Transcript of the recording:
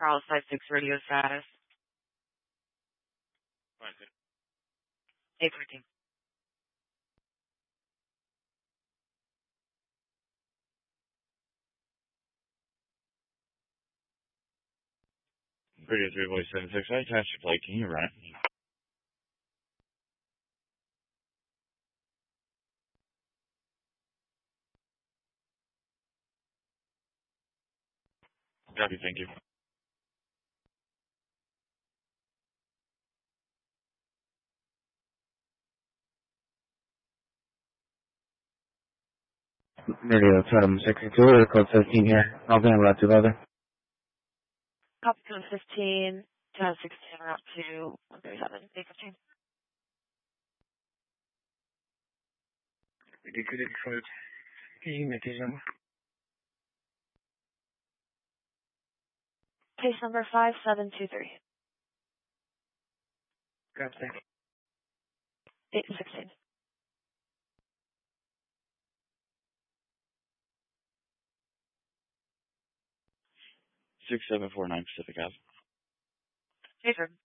Charles 56 radio status. 814. Radio 3 voice 768, test your plate, can you run it? Copy, thank you. Radio 762, code 15 here. I'll be about 2 other. Copy code 15, 1016, route to 137, 815. Good Detroit. Can you make his number? Case number 5723. Grab that. 816. Six seven four nine Pacific Ave. Hey, sir.